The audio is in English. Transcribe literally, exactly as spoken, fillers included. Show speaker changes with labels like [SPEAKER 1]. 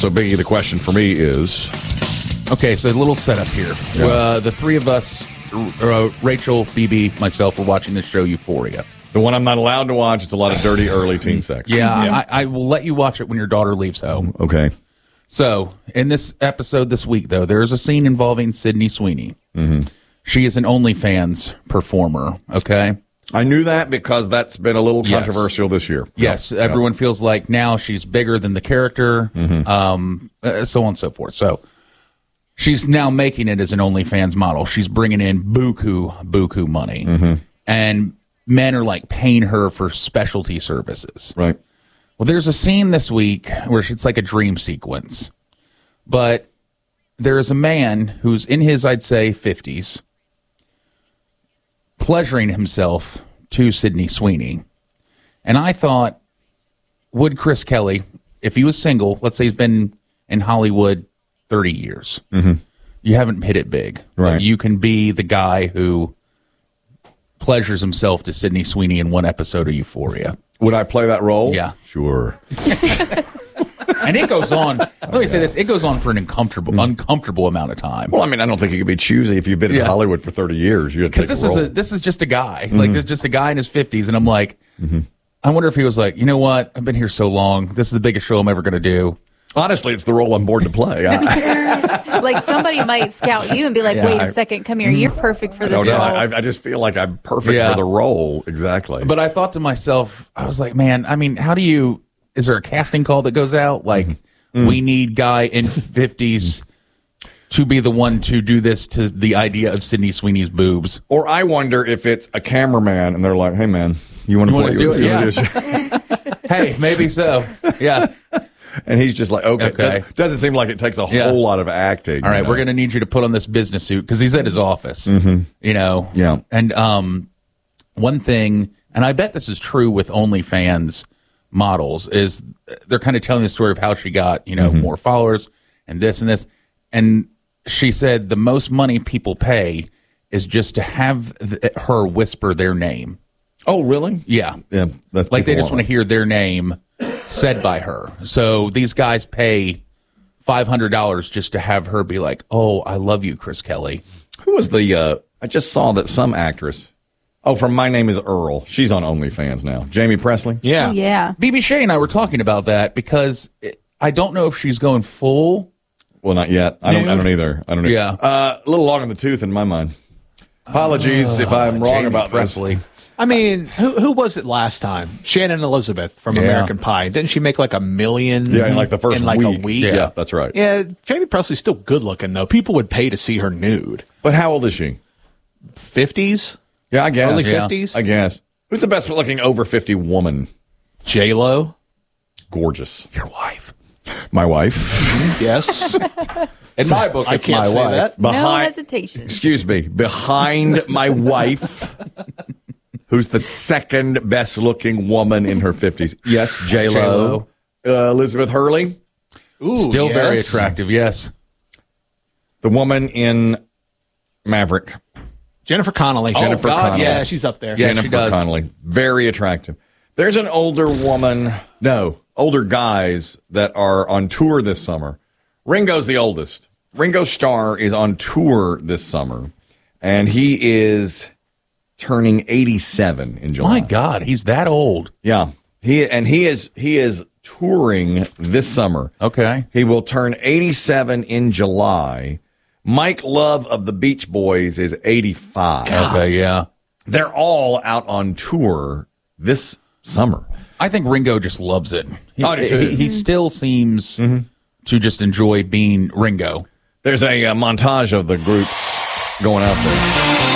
[SPEAKER 1] So, Biggie, the question for me is...
[SPEAKER 2] Okay, so a little setup here.
[SPEAKER 1] Yeah.
[SPEAKER 2] Uh, the three of us, uh, Rachel, B B, myself, are watching the show Euphoria.
[SPEAKER 1] The one I'm not allowed to watch, it's a lot of dirty early teen sex.
[SPEAKER 2] Yeah, yeah. I, I will let you watch it when your daughter leaves home.
[SPEAKER 1] Okay.
[SPEAKER 2] So, in this episode this week, though, there is a scene involving Sydney Sweeney.
[SPEAKER 1] Mm-hmm.
[SPEAKER 2] She is an OnlyFans performer, okay?
[SPEAKER 1] I knew that because that's been a little
[SPEAKER 2] Yes.
[SPEAKER 1] controversial this year.
[SPEAKER 2] Yes,
[SPEAKER 1] Yeah.
[SPEAKER 2] everyone feels like now she's bigger than the character,
[SPEAKER 1] Mm-hmm.
[SPEAKER 2] um, uh, so on and so forth. So, she's now making it as an OnlyFans model. She's bringing in buku, buku money.
[SPEAKER 1] Mm-hmm.
[SPEAKER 2] And men are like paying her for specialty services.
[SPEAKER 1] Right.
[SPEAKER 2] Well, there's a scene this week where it's like a dream sequence. But there is a man who's in his, I'd say, fifties, pleasuring himself to Sydney Sweeney. And I thought, would Chris Kelly, if he was single, let's say he's been in Hollywood thirty years,
[SPEAKER 1] Mm-hmm.
[SPEAKER 2] you haven't hit it big.
[SPEAKER 1] Right.
[SPEAKER 2] But you can be the guy who pleasures himself to Sydney Sweeney in one episode of Euphoria.
[SPEAKER 1] Would I play that role?
[SPEAKER 2] Yeah.
[SPEAKER 1] Sure.
[SPEAKER 2] And it goes on, let me say this, it goes on for an uncomfortable, uncomfortable amount of time.
[SPEAKER 1] Well, I mean, I don't think you could be choosy if you've been in
[SPEAKER 2] Yeah.
[SPEAKER 1] Hollywood for thirty years.
[SPEAKER 2] Because this is a this is just a guy, like this is just a guy in his fifties, and I'm like, I wonder if he was like, you know what, I've been here so long, this is the biggest show I'm ever going to do.
[SPEAKER 1] Honestly, it's the role I'm bored to play. I,
[SPEAKER 3] Like somebody might scout you and be like,
[SPEAKER 2] Yeah,
[SPEAKER 3] wait
[SPEAKER 2] I-
[SPEAKER 3] a second, come here. You're perfect for
[SPEAKER 1] I
[SPEAKER 3] this
[SPEAKER 1] don't know.
[SPEAKER 3] role.
[SPEAKER 1] I, I just feel like I'm perfect
[SPEAKER 2] Yeah.
[SPEAKER 1] for the role. Exactly.
[SPEAKER 2] But I thought to myself, I was like, man, I mean, how do you? Is there a casting call that goes out? Like, we need guy in fifties to be the one to do this to the idea of Sydney Sweeney's boobs.
[SPEAKER 1] Or I wonder if it's a cameraman and they're like, hey, man, you want to
[SPEAKER 2] wanna
[SPEAKER 1] play
[SPEAKER 2] do it?
[SPEAKER 1] you
[SPEAKER 2] Yeah.
[SPEAKER 1] wanna do this?
[SPEAKER 2] Hey, maybe so. Yeah.
[SPEAKER 1] And he's just like, okay.
[SPEAKER 2] Okay.
[SPEAKER 1] That doesn't seem like it takes a
[SPEAKER 2] Yeah.
[SPEAKER 1] whole lot of acting.
[SPEAKER 2] All right,
[SPEAKER 1] you know?
[SPEAKER 2] we're going to need you to put on this business suit because he's at his office. You know.
[SPEAKER 1] Yeah.
[SPEAKER 2] And um, one thing, and I bet this is true with OnlyFans models, is they're kind of telling the story of how she got, you know, more followers and this and this. And she said the most money people pay is just to have th- her whisper their name.
[SPEAKER 1] Oh, really?
[SPEAKER 2] Yeah.
[SPEAKER 1] Yeah. That's
[SPEAKER 2] Like they
[SPEAKER 1] people
[SPEAKER 2] just want to hear their name said by her. So these guys pay five hundred dollars just to have her be like, oh, I love you, Chris Kelly.
[SPEAKER 1] Who was the, uh, I just saw that some actress, oh, from My Name is Earl. She's on OnlyFans now. Jamie Presley?
[SPEAKER 4] Yeah.
[SPEAKER 3] Oh, yeah.
[SPEAKER 2] B B Shea and I were talking about that because it, I don't know if she's going full.
[SPEAKER 1] Well, not yet. I don't, I don't either. I don't either.
[SPEAKER 2] Yeah.
[SPEAKER 1] Uh, a little long in the tooth in my mind. Apologies if I'm wrong
[SPEAKER 2] Jamie
[SPEAKER 1] about
[SPEAKER 2] Presley.
[SPEAKER 1] this.
[SPEAKER 4] I mean, who who was it last time? Shannon Elizabeth from
[SPEAKER 2] Yeah.
[SPEAKER 4] American Pie. Didn't she make like a million?
[SPEAKER 1] Yeah, in like the first
[SPEAKER 4] in like
[SPEAKER 1] week.
[SPEAKER 4] a week.
[SPEAKER 1] Yeah. that's right.
[SPEAKER 4] Yeah, Jamie Presley's still good looking though. People would pay to see her nude.
[SPEAKER 1] But how old is she?
[SPEAKER 4] Fifties,
[SPEAKER 1] Yeah, I guess.
[SPEAKER 4] early
[SPEAKER 2] Yeah.
[SPEAKER 4] fifties.
[SPEAKER 1] I guess. Who's the best looking over fifty woman?
[SPEAKER 4] J Lo.
[SPEAKER 1] Gorgeous.
[SPEAKER 2] Your wife.
[SPEAKER 1] My wife.
[SPEAKER 4] Yes.
[SPEAKER 2] In my book,
[SPEAKER 4] I
[SPEAKER 2] it's
[SPEAKER 4] can't
[SPEAKER 2] my
[SPEAKER 4] say
[SPEAKER 2] wife.
[SPEAKER 4] that.
[SPEAKER 3] No
[SPEAKER 1] Behind,
[SPEAKER 3] hesitation.
[SPEAKER 1] excuse me, behind my wife, who's the second best looking woman in her fifties. Yes, J Lo. Uh, Elizabeth Hurley,
[SPEAKER 4] Ooh,
[SPEAKER 2] Still
[SPEAKER 4] yes.
[SPEAKER 2] very attractive, yes.
[SPEAKER 1] the woman in Maverick.
[SPEAKER 4] Jennifer Connelly.
[SPEAKER 1] Jennifer
[SPEAKER 2] God,
[SPEAKER 1] Connelly.
[SPEAKER 4] Yeah, she's up there.
[SPEAKER 2] Yeah,
[SPEAKER 1] Jennifer
[SPEAKER 2] she does.
[SPEAKER 1] Connelly. Very attractive. There's an older woman, no, older guys that are on tour this summer. Ringo's the oldest. Ringo Starr is on tour this summer, and he is turning eighty-seven in July.
[SPEAKER 2] My God, he's that old.
[SPEAKER 1] Yeah. He and he is he is touring this summer.
[SPEAKER 2] Okay.
[SPEAKER 1] He will turn eighty-seven in July. Mike Love of the Beach Boys is eighty-five.
[SPEAKER 2] Okay, yeah.
[SPEAKER 1] They're all out on tour this summer.
[SPEAKER 2] I think Ringo just loves it. He,
[SPEAKER 1] I do too.
[SPEAKER 2] he, he still seems to just enjoy being Ringo.
[SPEAKER 1] There's a, uh montage of the group going out there.